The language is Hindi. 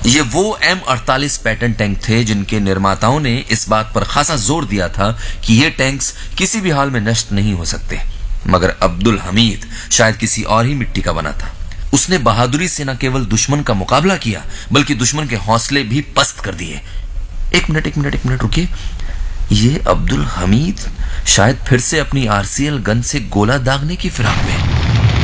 ये वो M48 पैटर्न टैंक थे जिनके निर्माताओं ने इस बात पर खासा जोर दिया था कि ये टैंक्स किसी भी हाल में नष्ट नहीं हो सकते। मगर अब्दुल हमीद शायद किसी और ही मिट्टी का बना था। उसने बहादुरी से न केवल दुश्मन का मुकाबला किया बल्कि दुश्मन के हौसले भी पस्त कर दिए। एक मिनट रुकिए। ये अब्दुल हमीद शायद फिर से अपनी RCL गन से गोला दागने की फिराक में।